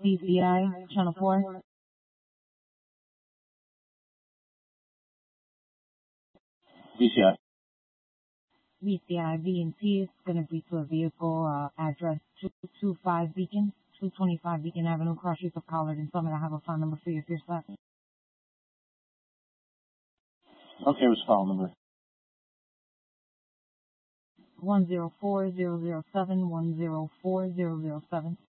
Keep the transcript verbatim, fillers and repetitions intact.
B C I, Channel four. B C I. B C I V and T is going to be to a vehicle, uh, address two twenty-five Beacon, two twenty-five Beacon Avenue, cross streets of Collard and Summit. I have a phone number for you if you're set. Okay, what's the file number? one zero four zero zero seven one zero four zero zero seven.